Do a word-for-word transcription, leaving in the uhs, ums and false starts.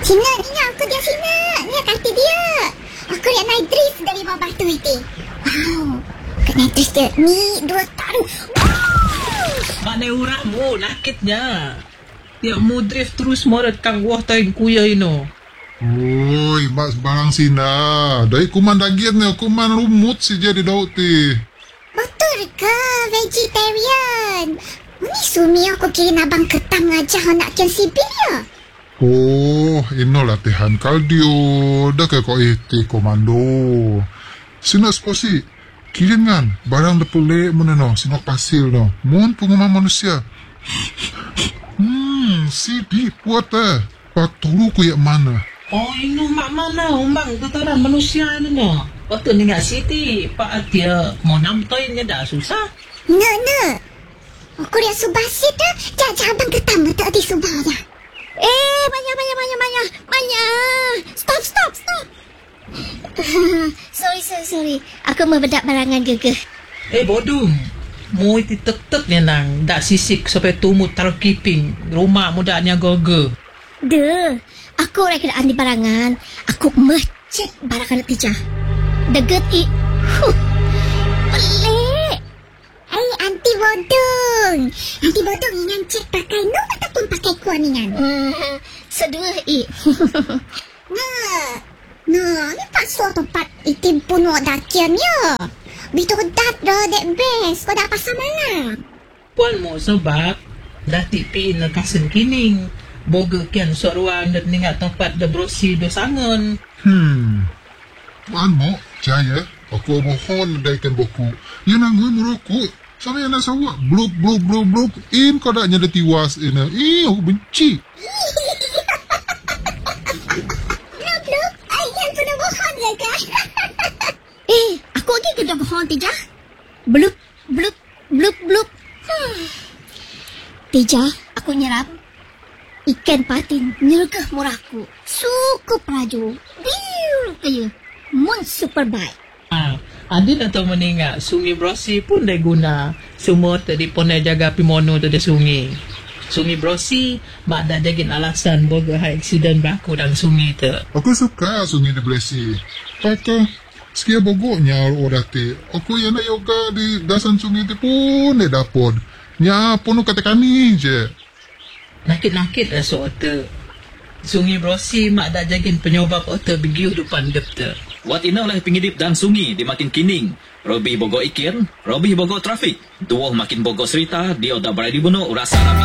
Sina, Nina, aku dia Sina. Ni kaki dia. Aku lihat naik dress dari bawah batu itu. Wow. Kat naik dress dia. Ni dua taruh. Wow. Mana urahmu, nakitnya. Ya, mu drift terus mau rekang wah taing kuya ino. Oi, mak barang Sina. Dari kuman daging ni, kuman lumut si jadi daun ti. Betul ke vegetarian? Ni sumi aku kira abang ketang aja nak kian sipil ya. Oh, ino latihan kardio. Dah ke kau iti komando. Sina sposi. Kirin kan, barang depulek mana no, sinok pasil no. Mun pengumuman manusia. Hmm, si di puat eh. Patulu ku yak mana? Oh, ino mak mana umbang tataran manusia ini no. Waktu ni nggak siti, pak dia mau namtoinnya dah susah. No, no. Aku lihat subah sih dah. Jangan abang ketang tak di subah ya. Eh, banyak, banyak, banyak, banyak. Banyak. Stop, stop, stop. sorry, sorry, sorry. Aku membedak barangan gegeh. Eh, bodoh. Mu itu tek-tek ni nang. Dak sisik sampai tumut taruh keeping. Rumah mudahnya goge. Duh. Aku nak kena andi barangan. Aku mecek barangan tijah. Deget i. Huh. Pelik. Eh, anti bodong. Anti bodong ingat cek pakai no ataupun pakai kuaningan? Hmm, sedua i. Nah, nah, ni tak suatu tempat itim puno dakian ya. Bitu dat dah dek best. Kau dah pasal mana? Puan mo sebab dah tipi na kasen kining. Boga kian sok ruang dan ningat tempat dah berosi dah sangon. Hmm. Puan mo, jaya. Aku mohon daikan buku. Yang nanggul merokok. Sama yang nak sawak. Bluk, bluk, bluk, bluk. In kau dah nyada tiwas. In. Eh, aku benci. Bluk, bluk. Ayah pernah bohong ke kan? Eh, aku lagi kena bohong tijah. Blup, blup, blup, blup. Hmm. Tijah, aku nyerap. Ikan patin nyergah murahku. Suku praju. Biu kaya. Mun super bike. Ah, adin atau meninggal sungai Brosi pun dah guna. Semua tadi pun dah jaga pimono tu dah sungai. Sungai Brosi mak dah jagin alasan boga high accident berlaku dalam sungai tu. Aku suka sungai di Blesi. Pakai sekian bogoknya orang ti. Aku yang nak yoga di dasan sungai ti pun dah dapat. Nya pun kata kami je. Nakit-nakit lah soal tu. Sungai Brosi mak dah jagin penyobab otak begiu depan depta. Wat ina oleh pengidip dan sungi di makin kining. Robi bogo ikir, Robi bogo trafik. Dua makin bogo serita, dia dah berada di bunuh rasa rami.